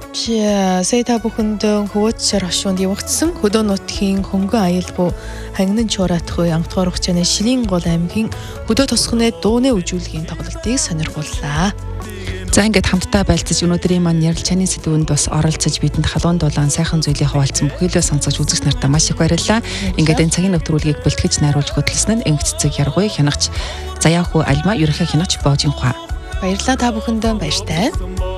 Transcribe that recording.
Сая та бүхэнд хөвөөцсөр хошуунд явагдсан хөдөө нутгийн хөнгөн аялалгүй хангин чураатхуй амтгоор хугацааны Шилэнгол аймгийн хөдөө тосгоны дууны үжүүлгийн тоглолтыг сонирхууллаа. За ингээд хамтдаа байлцаж өнөөдрийн маань ярилцааны сэдвүүнд бас оролцож бидэнд халуун дулаан сайхан зүйлийг хуваалцсан бүхэлдээ сонсож үзэгч нартаа маш их баярлалаа. Ингээд энэ цагийн нэвтрүүлгийг бэлтгэж найруулж хөтлсөн нь Энгц цэг яргуй хянагч Заяаху Альма ерөнхий хянагч Боожин Хуа. Баярлалаа та бүхэнд баяртай.